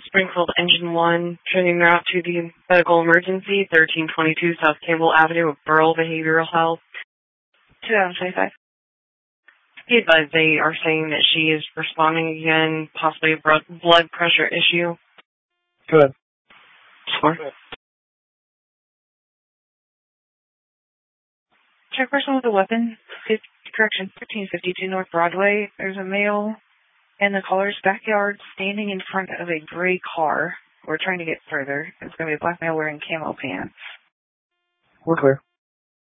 Springfield Engine 1, trending route to the medical emergency, 1322 South Campbell Avenue, Burrell Behavioral Health. 2025. Be advised they are saying that she is responding again, possibly a blood pressure issue. Go ahead. Sure. Check person with a weapon. 1552 North Broadway. There's a male in the caller's backyard standing in front of a gray car. We're trying to get further. It's going to be a black male wearing camo pants. We're clear.